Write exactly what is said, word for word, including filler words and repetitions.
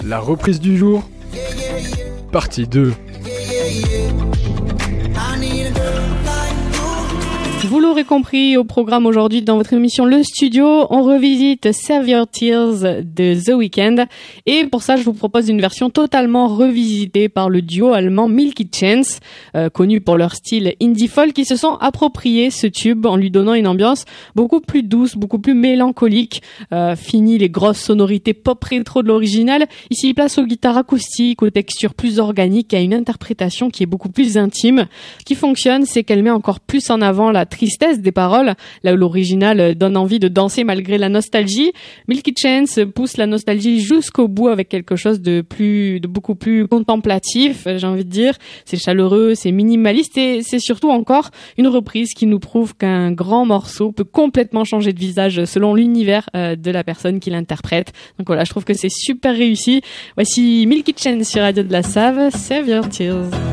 La reprise du jour, partie deux. Vous l'aurez compris, au programme aujourd'hui dans votre émission Le Studio, on revisite Save Your Tears de The Weeknd. Et pour ça, je vous propose une version totalement revisitée par le duo allemand Milky Chance, euh, connu pour leur style indie folk, qui se sont appropriés ce tube en lui donnant une ambiance beaucoup plus douce, beaucoup plus mélancolique. Euh, fini les grosses sonorités pop rétro de l'original. Ici, place aux guitares acoustiques, aux textures plus organiques, à une interprétation qui est beaucoup plus intime. Ce qui fonctionne, c'est qu'elle met encore plus en avant la tristesse des paroles, là où l'original donne envie de danser malgré la nostalgie. Milky Chance pousse la nostalgie jusqu'au bout avec quelque chose de plus, de beaucoup plus contemplatif, j'ai envie de dire. C'est chaleureux, c'est minimaliste et c'est surtout encore une reprise qui nous prouve qu'un grand morceau peut complètement changer de visage selon l'univers de la personne qui l'interprète. Donc voilà, je trouve que c'est super réussi. Voici Milky Chance sur Radio de la Save, Save Your Tears.